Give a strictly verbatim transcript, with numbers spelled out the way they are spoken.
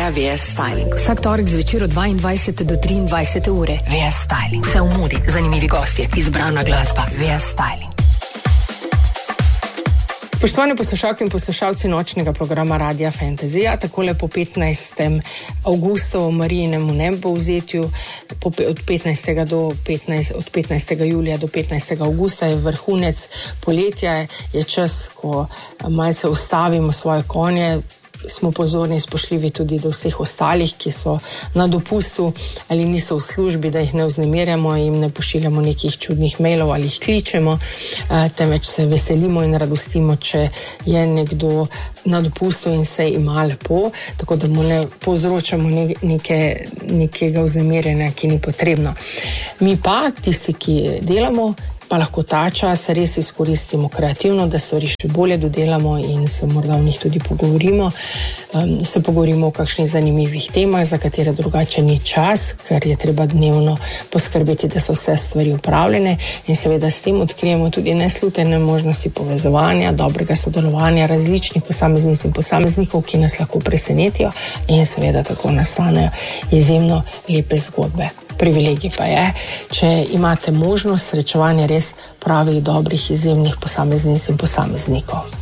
Izvaja V S Styling. Vsak torek zvečer od dvaindvajsete do triindvajsete ure. V S Styling. Vse v modi, zanimivi gostje, izbrana glasba. V S Styling. Spoštovani poslušalke in poslušalci nočnega programa Radia Fantazija, takole po petnajstem avgustu Marijinem nebovzetju, od petnajstega do petnajstega, od petnajstega julija do petnajstega avgusta je vrhunec poletja, je čas, ko malce ustavimo svoje konje, smo pozorni in spoštljivi tudi do vseh ostalih, ki so na dopustu ali niso v službi, da jih ne vznemirjamo, jim ne pošiljamo nekih čudnih mailov ali jih kličemo, temveč se veselimo in radostimo, če je nekdo na dopustu in se ima lepo, tako da mu ne povzročamo neke, nekega vznemirjenja, ki ni potrebno. Mi pa, tisti, ki delamo, pa lahko ta čas res izkoristimo kreativno, da stvari še bolje dodelamo in se morda o njih tudi pogovorimo. Um, se pogovorimo o kakšnih zanimivih temah, za katere drugače ni čas, ker je treba dnevno poskrbeti, da so vse stvari upravljene in seveda s tem odkrijemo tudi neslutene možnosti povezovanja, dobrega sodelovanja različnih posameznic in posameznikov, ki nas lahko presenetijo in seveda tako nastanejo izjemno lepe zgodbe. Privilegij pa je, če imate možnost srečevanja res pravih, dobrih, izjemnih posameznic in posameznikov.